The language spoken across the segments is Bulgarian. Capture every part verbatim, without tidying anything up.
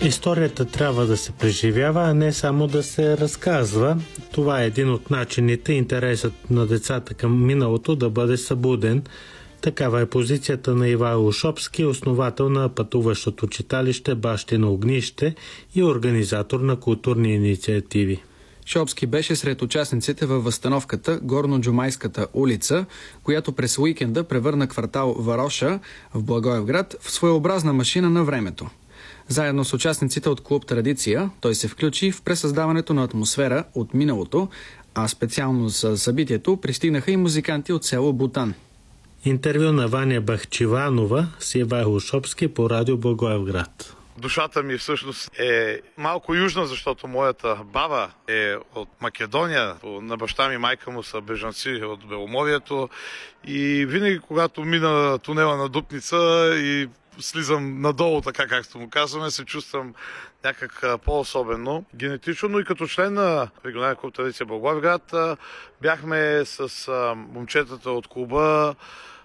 Историята трябва да се преживява, а не само да се разказва. Това е един от начините интересът на децата към миналото да бъде събуден. Такава е позицията на Ивайло Шопски, основател на пътуващото читалище Бащино огнище и организатор на културни инициативи. Шопски беше сред участниците във възстановката Горно-Джумайската улица, която през уикенда превърна квартал Вароша в Благоевград в своеобразна машина на времето. Заедно с участниците от клуб Традиция, той се включи в пресъздаването на атмосфера от миналото, а специално за събитието пристигнаха и музиканти от село Бутан. Интервю на Ваня Бахчиванова с Ивайло Шопски по радио Благоевград. Душата ми всъщност е малко южна, защото моята баба е от Македония. На баща ми и майка му са бежанци от Беломорието. И винаги, когато мина тунела на Дупница и слизам надолу, така както му казваме, се чувствам някак по-особено. Генетично, но и като член на регионалния клуб Традиция Благоевград бяхме с момчетата от клуба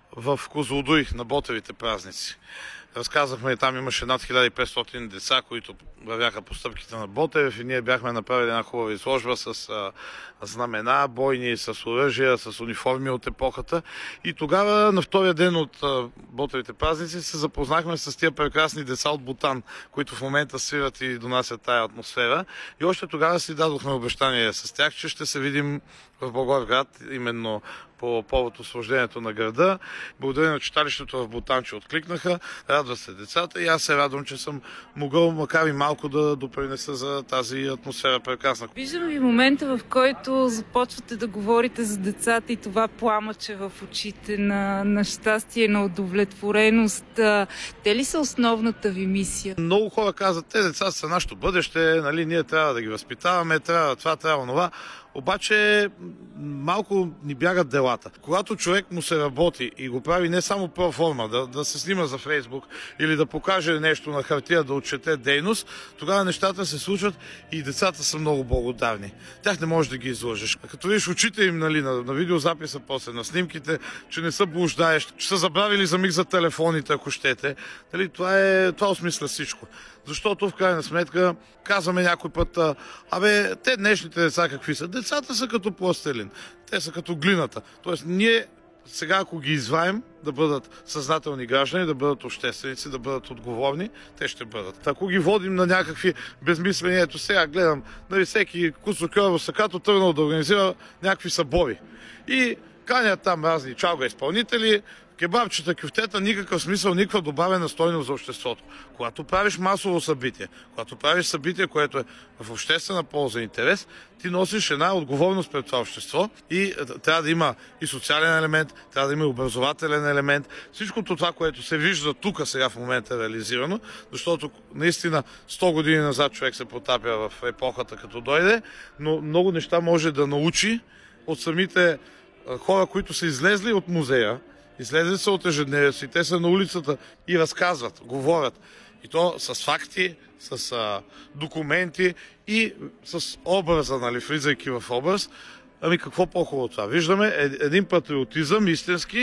в Козлодуй на Ботевите празници. Разказахме, там имаше над хиляда и петстотин деца, които вървяха по стъпките на Ботев и ние бяхме направили една хубава изложба с а, знамена, бойни, с оръжия, с униформи от епохата. И тогава, на втория ден от а, Ботевите празници, се запознахме с тия прекрасни деца от Бутан, които в момента свират и донасят тая атмосфера. И още тогава си дадохме обещание с тях, че ще се видим в Благоевград, именно по повод освобождението на града. Благодаря на читалището в Бутан, че откликнаха. Радва се децата и аз се радвам, че съм могъл, макар и малко, да допринеса за тази атмосфера прекрасна. Виждам ви момента, в който започвате да говорите за децата и това пламъче в очите на, на щастие, на удовлетвореност. Те ли са основната ви мисия? Много хора казват, те деца са нашето бъдеще, нали, ние трябва да ги възпитаваме, трябва това, трябва това. Обаче малко ни бягат делата. Когато човек му се работи и го прави не само по форма, да, да се снима за Фейсбук или да покаже нещо на хартия, да отчете дейност, тогава нещата се случват и децата са много благодарни. Тях не можеш да ги излъжеш. Като видиш очите им, нали, на, на видеозаписа, после на снимките, че не са блуждаещи, че са забравили за миг за телефоните, ако щете, нали, това, е, това осмисля всичко. Защото в крайна сметка казваме някой път, абе, те днешните деца какви са? Децата са като пластелин, те са като глината. Тоест ние сега, ако ги изваем да бъдат съзнателни граждани, да бъдат общественици, да бъдат отговорни, те ще бъдат. Ако ги водим на някакви безмислени, ето сега гледам, нали, всеки куцокьор в сакато тръгнал да организира някакви събори. И канят там разни чалга изпълнители, кебабчета, кюфтета, никакъв смисъл, никаква добавена стойност за обществото. Когато правиш масово събитие, когато правиш събитие, което е в обществена полза и интерес, ти носиш една отговорност пред това общество и трябва да има и социален елемент, трябва да има и образователен елемент. Всичкото това, което се вижда тук сега в момента е реализирано, защото наистина сто години назад човек се потапя в епохата като дойде, но много неща може да научи от самите хора, които са излезли от музея, излезли са от ежедневието си, те са на улицата и разказват, говорят. И то с факти, с а, документи и с образа, нали, влизайки в образ. Ами какво по-хубаво това? Виждаме един патриотизъм истински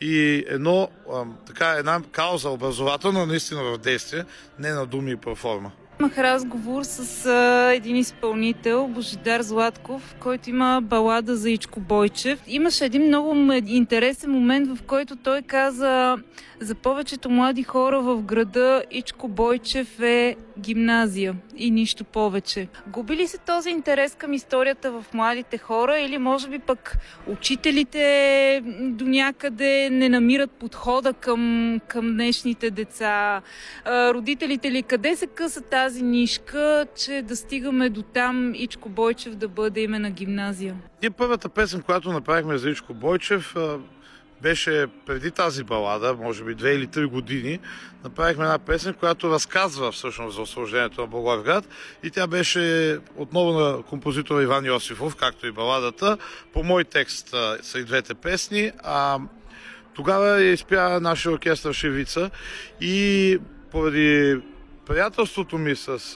и едно, а, така, една кауза образователна наистина в действие, не на думи и проформа. Имах разговор с а, един изпълнител, Божидар Златков, който има балада за Ичко Бойчев. Имаше един много интересен момент, в който той каза, за повечето млади хора в града Ичко Бойчев е гимназия и нищо повече. Губи ли се този интерес към историята в младите хора или може би пък учителите до някъде не намират подхода към, към днешните деца? А, родителите ли къде се къса тази нишка, че да стигаме до там Ичко Бойчев да бъде име на гимназия? И първата песен, която направихме за Ичко Бойчев, беше преди тази балада, може би две или три години. Направихме една песен, която разказва всъщност за освобождението на Благоевград и тя беше отново на композитора Иван Йосифов, както и баладата. По мой текст са и двете песни, а тогава я изпя нашия оркестър Шевица и поради приятелството ми с